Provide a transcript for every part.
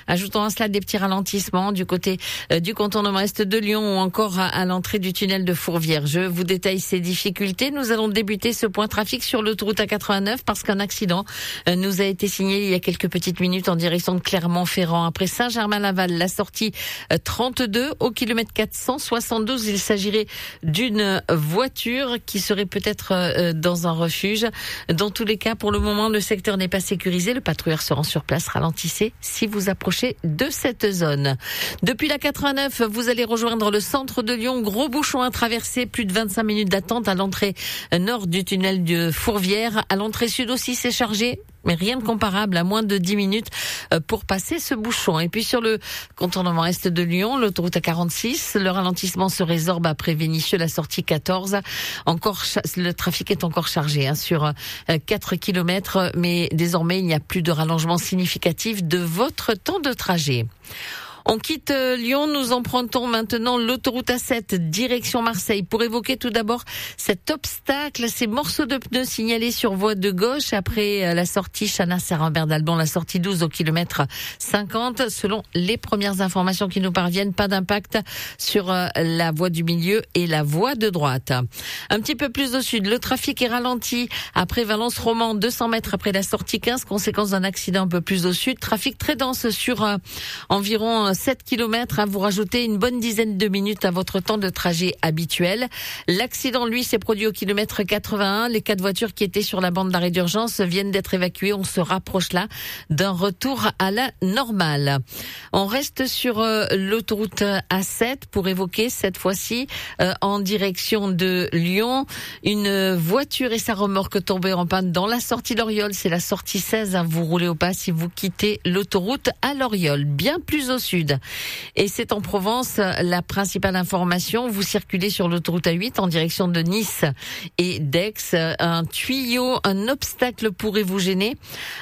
Ajoutons à cela des petits ralentissements du côté du contournement est de Lyon ou encore à l'entrée du tunnel de Fourvière. Je vous détaille ces difficultés. Nous allons débuter ce point trafic sur l'autoroute A89 parce qu'un accident nous a été signalé il y a quelques petites minutes en direction de Clermont-Ferrand. Après Saint-Germain-Laval, la sortie 32 au kilomètre 472. Il s'agirait d'une voiture qui serait peut-être dans un refuge. Dans tous les cas, pour le moment, le secteur n'est pas sécurisé. Le patrouilleur se rend sur place. Ralentissez si vous approchez de cette zone. Depuis la 89, vous allez rejoindre le centre de Lyon. Gros bouchon à traverser. Plus de 25 minutes d'attente à l'entrée nord du tunnel de Fourvière. À l'entrée sud aussi, c'est chargé. Mais rien de comparable à moins de 10 minutes pour passer ce bouchon. Et puis sur le contournement est de Lyon, l'autoroute A46, le ralentissement se résorbe après Vénissieux, la sortie 14. Le trafic est encore chargé sur 4 kilomètres, mais désormais il n'y a plus de rallongement significatif de votre temps de trajet. On quitte Lyon, nous empruntons maintenant l'autoroute A7 direction Marseille pour évoquer tout d'abord cet obstacle, ces morceaux de pneus signalés sur voie de gauche après la sortie Chana-Saint-Rambert-d'Albon, la sortie 12 au kilomètre 50. Selon les premières informations qui nous parviennent, pas d'impact sur la voie du milieu et la voie de droite. Un petit peu plus au sud, le trafic est ralenti après Valence-Romand, 200 mètres après la sortie 15, conséquence d'un accident un peu plus au sud. Trafic très dense sur environ 7 km, vous rajoutez une bonne dizaine de minutes à votre temps de trajet habituel. L'accident, lui, s'est produit au kilomètre 81. Les 4 voitures qui étaient sur la bande d'arrêt d'urgence viennent d'être évacuées. On se rapproche là d'un retour à la normale. On reste sur l'autoroute A7 pour évoquer cette fois-ci en direction de Lyon une voiture et sa remorque tombées en panne dans la sortie d'Oriol. C'est la sortie 16. Vous roulez au pas si vous quittez l'autoroute à l'Oriol. Bien plus au sud. Et c'est en Provence la principale information. Vous circulez sur l'autoroute A8 en direction de Nice et d'Aix. Un tuyau, un obstacle pourrait vous gêner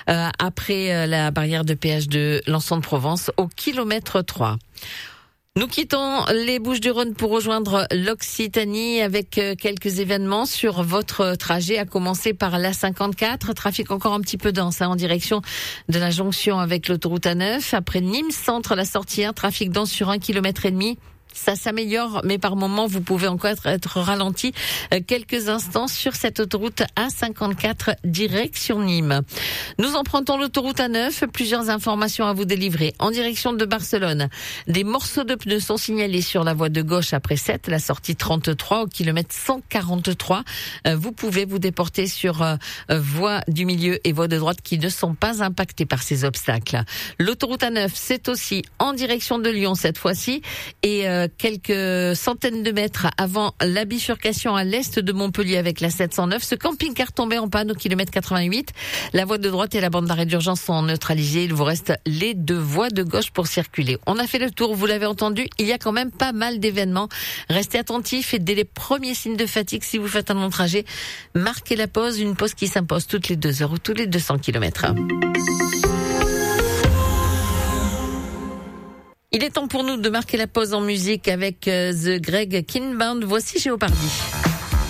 après la barrière de péage de Lançon-de-Provence au kilomètre 3. Nous quittons les Bouches-du-Rhône pour rejoindre l'Occitanie avec quelques événements sur votre trajet, à commencer par l'A54. Trafic encore un petit peu dense en direction de la jonction avec l'autoroute A9. Après Nîmes Centre, la sortie 1, trafic dense sur 1,5 km. Ça s'améliore, mais par moments, vous pouvez encore être ralenti quelques instants sur cette autoroute A54 direction Nîmes. Nous empruntons l'autoroute A9. Plusieurs informations à vous délivrer. En direction de Barcelone, des morceaux de pneus sont signalés sur la voie de gauche après 7, la sortie 33 au kilomètre 143. Vous pouvez vous déporter sur voie du milieu et voie de droite qui ne sont pas impactées par ces obstacles. L'autoroute A9, c'est aussi en direction de Lyon cette fois-ci et quelques centaines de mètres avant la bifurcation à l'est de Montpellier avec la 709. Ce camping-car tombé en panne au kilomètre 88. La voie de droite et la bande d'arrêt d'urgence sont neutralisées. Il vous reste les 2 voies de gauche pour circuler. On a fait le tour, vous l'avez entendu. Il y a quand même pas mal d'événements. Restez attentifs et dès les premiers signes de fatigue, si vous faites un long trajet, marquez la pause. Une pause qui s'impose toutes les 2 heures ou tous les 200 km. Il est temps pour nous de marquer la pause en musique avec The Greg King Band. Voici Jeopardy.